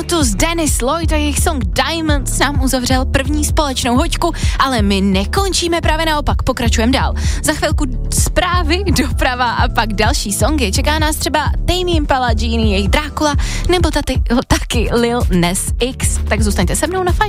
Lotus, Dennis Lloyd a jejich song Diamonds nám uzavřel první společnou hoďku, ale my nekončíme, právě naopak, pokračujeme dál. Za chvilku zprávy, doprava a pak další songy. Čeká nás třeba Tame Impala, Genie, jejich Drácula, nebo taky Lil Nas X. Tak zůstaňte se mnou na Fajn.